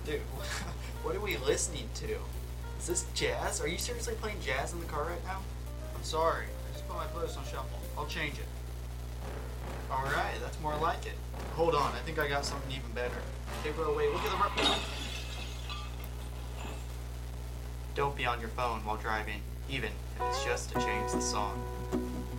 Dude, what are we listening to? Is this jazz? Are you seriously playing jazz in the car right now? I'm sorry. I just put my playlist on shuffle. I'll change it. Alright, that's more like it. Hold on, I think I got something even better. Hey bro, wait, look at the... Don't be on your phone while driving, even if it's just to change the song.